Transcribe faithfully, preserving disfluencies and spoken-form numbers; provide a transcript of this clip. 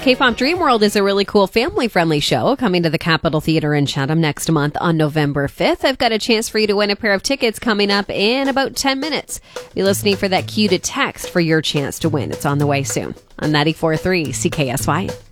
K-Pop Dream World is a really cool family-friendly show coming to the Capitol Theater in Chatham next month on November fifth. I've got a chance for you to win a pair of tickets coming up in about ten minutes. Be listening for that cue to text for your chance to win. It's on the way soon on ninety-four point three C K S Y.